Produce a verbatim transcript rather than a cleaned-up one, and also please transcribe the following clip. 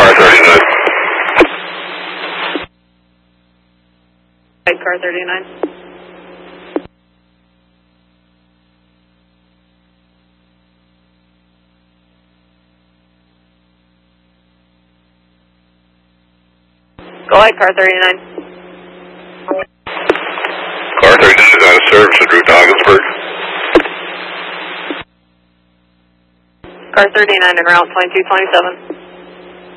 car thirty-nine. Right, car thirty-nine. Go ahead, car thirty-nine. Car thirty-nine is out of service en route to Ogdensburg. Car thirty-nine en route twenty-two twenty-seven.